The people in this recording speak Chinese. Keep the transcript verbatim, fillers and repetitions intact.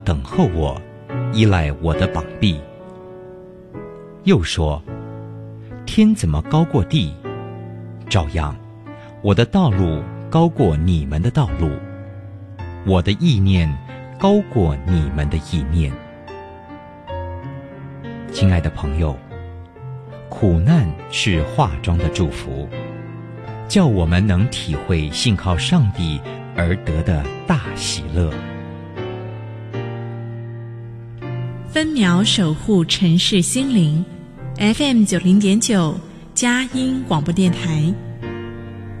等候我，依赖我的膀臂。又说，天怎么高过地，照样，我的道路高过你们的道路，我的意念高过你们的意念。亲爱的朋友，苦难是化妆的祝福，叫我们能体会信靠上帝而得的大喜乐。 分秒守护城市心灵 ，F M 九零点九佳音广播电台。